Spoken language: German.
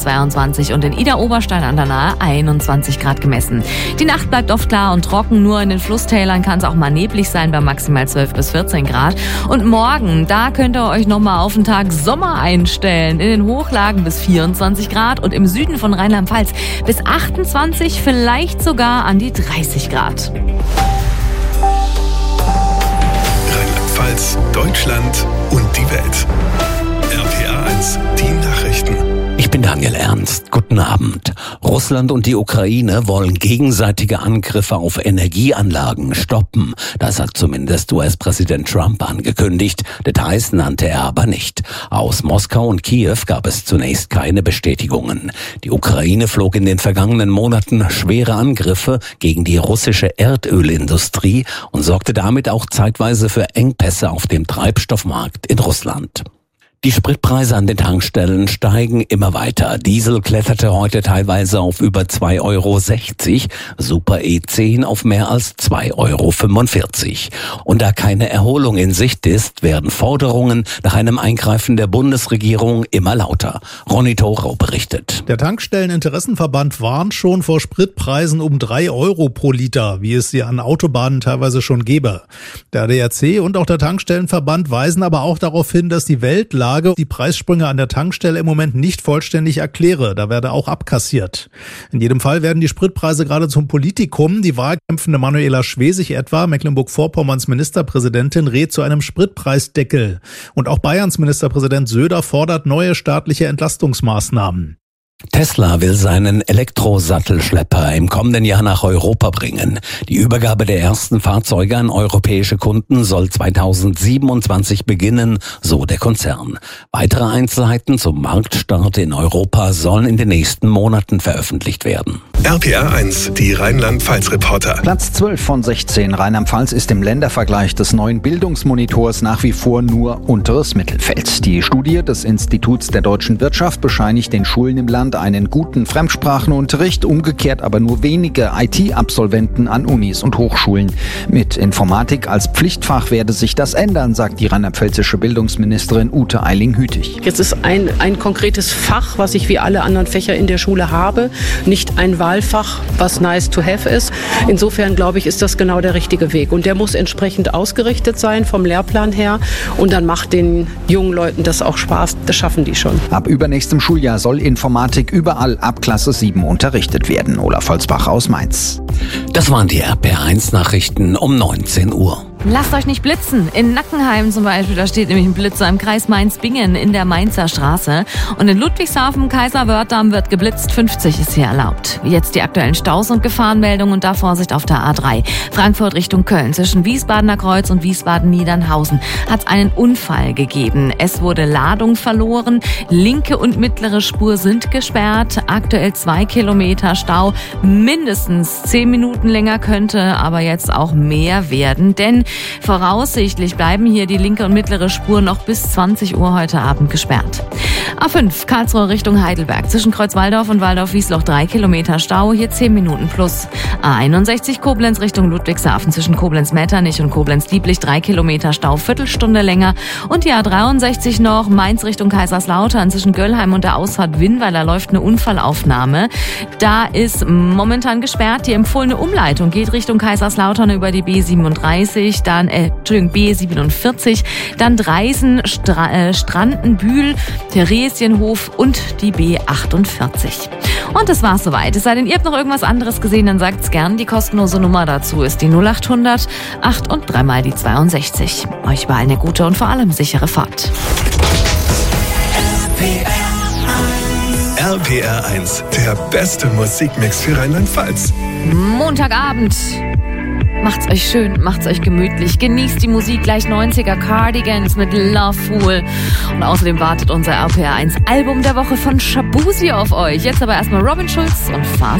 22 und in Idar-Oberstein an der Nahe 21 Grad gemessen. Die Nacht bleibt oft klar und trocken, nur in den Flusstälern kann es auch mal neblig sein bei maximal 12 bis 14 Grad. Und morgen, da könnt ihr euch nochmal auf den Tag Sommer einstellen. In den Hochlagen bis 24 Grad und im Süden von Rheinland-Pfalz bis 28, vielleicht sogar an die 30 Grad. Rheinland-Pfalz, Deutschland und die Welt. RPA 1, die Nachrichten. Ich bin Daniel Ernst. Guten Abend. Russland und die Ukraine wollen gegenseitige Angriffe auf Energieanlagen stoppen. Das hat zumindest US-Präsident Trump angekündigt. Details nannte er aber nicht. Aus Moskau und Kiew gab es zunächst keine Bestätigungen. Die Ukraine flog in den vergangenen Monaten schwere Angriffe gegen die russische Erdölindustrie und sorgte damit auch zeitweise für Engpässe auf dem Treibstoffmarkt in Russland. Die Spritpreise an den Tankstellen steigen immer weiter. Diesel kletterte heute teilweise auf über 2,60 Euro, Super E10 auf mehr als 2,45 Euro. Und da keine Erholung in Sicht ist, werden Forderungen nach einem Eingreifen der Bundesregierung immer lauter. Ronny Thorau berichtet. Der Tankstelleninteressenverband warnt schon vor Spritpreisen um 3 Euro pro Liter, wie es sie an Autobahnen teilweise schon gäbe. Der ADAC und auch der Tankstellenverband weisen aber auch darauf hin, dass die Weltlage die Preissprünge an der Tankstelle im Moment nicht vollständig erkläre. Da werde auch abkassiert. In jedem Fall werden die Spritpreise gerade zum Politikum. Die wahlkämpfende Manuela Schwesig etwa, Mecklenburg-Vorpommerns Ministerpräsidentin, rät zu einem Spritpreisdeckel. Und auch Bayerns Ministerpräsident Söder fordert neue staatliche Entlastungsmaßnahmen. Tesla will seinen Elektrosattelschlepper im kommenden Jahr nach Europa bringen. Die Übergabe der ersten Fahrzeuge an europäische Kunden soll 2027 beginnen, so der Konzern. Weitere Einzelheiten zum Marktstart in Europa sollen in den nächsten Monaten veröffentlicht werden. RPA 1, die Rheinland-Pfalz-Reporter. Platz 12 von 16. Rheinland-Pfalz ist im Ländervergleich des neuen Bildungsmonitors nach wie vor nur unteres Mittelfeld. Die Studie des Instituts der deutschen Wirtschaft bescheinigt den Schulen im Land einen guten Fremdsprachenunterricht, umgekehrt aber nur wenige IT-Absolventen an Unis und Hochschulen. Mit Informatik als Pflichtfach werde sich das ändern, sagt die rheinland-pfälzische Bildungsministerin Ute Eiling-Hütig. Jetzt ist ein konkretes Fach, was ich wie alle anderen Fächer in der Schule habe, nicht ein Wahlfach, was nice to have ist. Insofern glaube ich, ist das genau der richtige Weg. Und der muss entsprechend ausgerichtet sein vom Lehrplan her. Und dann macht den jungen Leuten das auch Spaß. Das schaffen die schon. Ab übernächstem Schuljahr soll Informatik überall ab Klasse 7 unterrichtet werden. Olaf Holzbach aus Mainz. Das waren die RPA1 Nachrichten um 19 Uhr. Lasst euch nicht blitzen. In Nackenheim zum Beispiel, da steht nämlich ein Blitzer im Kreis Mainz-Bingen in der Mainzer Straße. Und in Ludwigshafen, Kaiserwörthdamm wird geblitzt, 50 ist hier erlaubt. Jetzt die aktuellen Staus und Gefahrenmeldungen und da Vorsicht auf der A3. Frankfurt Richtung Köln, zwischen Wiesbadener Kreuz und Wiesbaden-Niedernhausen hat es einen Unfall gegeben. Es wurde Ladung verloren, linke und mittlere Spur sind gesperrt, aktuell 2 Kilometer Stau, mindestens 10 Minuten länger könnte aber jetzt auch mehr werden, denn voraussichtlich bleiben hier die linke und mittlere Spur noch bis 20 Uhr heute Abend gesperrt. A5 Karlsruhe Richtung Heidelberg, zwischen Kreuzwaldorf und Waldorf-Wiesloch 3 Kilometer Stau, hier 10 Minuten plus. A61 Koblenz Richtung Ludwigshafen, zwischen Koblenz-Metternich und Koblenz-Dieblich 3 Kilometer Stau, Viertelstunde länger. Und die A63 noch Mainz Richtung Kaiserslautern, zwischen Göllheim und der Ausfahrt Winnweiler läuft eine Unfallaufnahme. Da ist momentan gesperrt. Die empfohlene Umleitung geht Richtung Kaiserslautern über die B37, dann B47, dann Dreisen, Strandenbühl, Theresienhof und die B48. Und das war's soweit. Es sei denn, ihr habt noch irgendwas anderes gesehen, dann sagt's gern. Die kostenlose Nummer dazu ist die 0800 8 und 3 mal die 62. Euch überall eine gute und vor allem sichere Fahrt. RPR 1, der beste Musikmix für Rheinland-Pfalz. Montagabend. Macht's euch schön, macht's euch gemütlich. Genießt die Musik, gleich 90er Cardigans mit Love Fool. Und außerdem wartet unser RPR 1 Album der Woche von Shabuzi auf euch. Jetzt aber erstmal Robin Schulz und Fast